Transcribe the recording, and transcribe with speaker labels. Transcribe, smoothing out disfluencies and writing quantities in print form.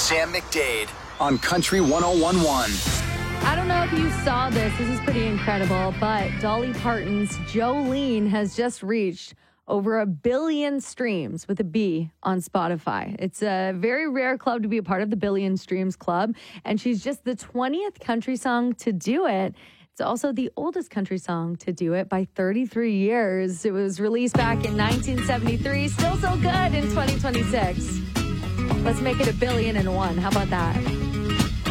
Speaker 1: Sam McDade on Country 101.1.
Speaker 2: I don't know if you saw this. This is pretty incredible, but Dolly Parton's Jolene has just reached over 1 billion streams with a B on Spotify. It's a very rare club to be a part of, the Billion Streams Club, and she's just the 20th country song to do it. It's also the oldest country song to do it by 33 years. It was released back in 1973, still so good in 2026. Let's make it 1,000,000,001. How about that?